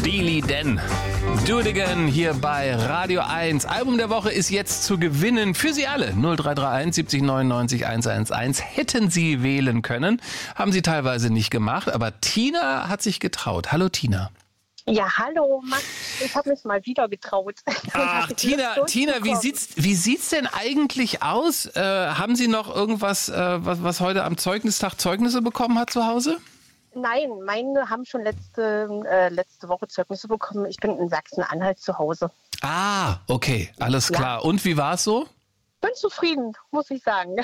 Steely Dan. Do It Again hier bei Radio 1. Album der Woche ist jetzt zu gewinnen für Sie alle. 0331 70 99 111. Hätten Sie wählen können, haben Sie teilweise nicht gemacht, aber Tina hat sich getraut. Hallo Tina. Ja, hallo Max, ich habe mich mal wieder getraut. Ach, Tina, wie sieht's denn eigentlich aus? Haben Sie noch irgendwas, was heute am Zeugnistag Zeugnisse bekommen hat zu Hause? Nein, meine haben schon letzte Woche Zeugnisse bekommen. Ich bin in Sachsen-Anhalt zu Hause. Ah, okay, alles klar. Ja. Und wie war es so? Bin zufrieden, muss ich sagen.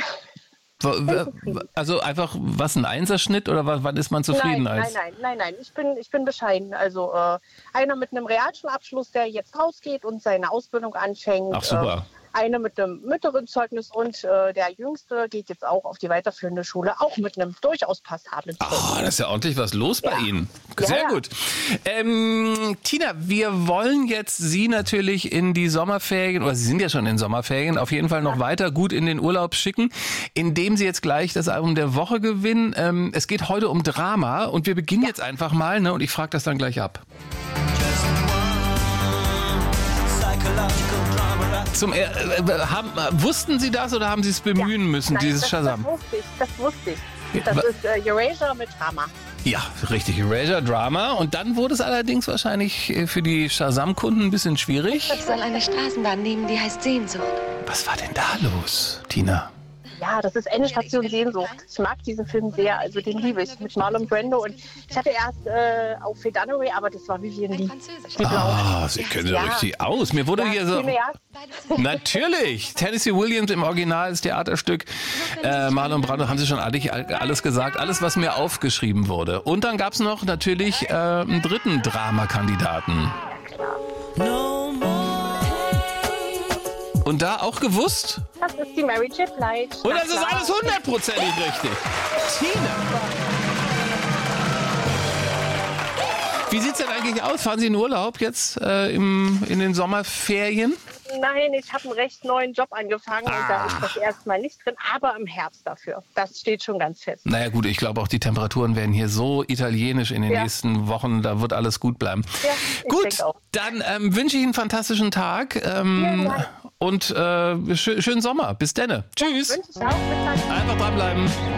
Also einfach, was, ein Einserschnitt oder wann ist man zufrieden? Nein, ich bin bescheiden. Also einer mit einem Realschulabschluss, der jetzt rausgeht und seine Ausbildung anfängt. Ach, super. Eine mit einem mittleren Zeugnis und der Jüngste geht jetzt auch auf die weiterführende Schule, auch mit einem durchaus passablen Zeugnis. Oh, das ist ja ordentlich was los bei Ihnen. Sehr gut. Tina, wir wollen jetzt Sie natürlich in die Sommerferien, oder Sie sind ja schon in Sommerferien, auf jeden Fall noch weiter gut in den Urlaub schicken, indem Sie jetzt gleich das Album der Woche gewinnen. Es geht heute um Drama und wir beginnen jetzt einfach mal, ne, und ich frage das dann gleich ab. Wussten Sie das oder haben Sie es bemühen müssen, dieses Shazam? Das wusste ich. Das ist Erasure mit Drama. Ja, richtig, Erasure, Drama. Und dann wurde es allerdings wahrscheinlich für die Shazam-Kunden ein bisschen schwierig. Ich soll eine Straßenbahn nehmen, die heißt Sehnsucht. Was war denn da los, Tina? Ja, das ist Endstation Sehnsucht. Ich mag diesen Film sehr, also den liebe ich, mit Marlon Brando. Und ich hatte erst auf Faye Dunaway, aber das war Vivian Lee. Ah, Sie können ja richtig aus. Mir wurde hier so... Natürlich! Tennessee Williams im Original, das Theaterstück. Marlon Brando, haben Sie schon alles gesagt, alles, was mir aufgeschrieben wurde. Und dann gab es noch natürlich einen dritten Dramakandidaten. Und da auch gewusst? Das ist die Mary J. Blige. Und das ist alles 100%ig richtig. Tina! Wie sieht's denn eigentlich aus? Fahren Sie in Urlaub jetzt in den Sommerferien? Nein, ich habe einen recht neuen Job angefangen und da ist das erstmal nicht drin, aber im Herbst dafür. Das steht schon ganz fest. Naja gut, ich glaube auch die Temperaturen werden hier so italienisch in den nächsten Wochen, da wird alles gut bleiben. Ja, gut, dann wünsche ich Ihnen einen fantastischen Tag und schönen Sommer. Bis denne. Tschüss. Wünsche ich auch. Bis dann. Einfach dranbleiben.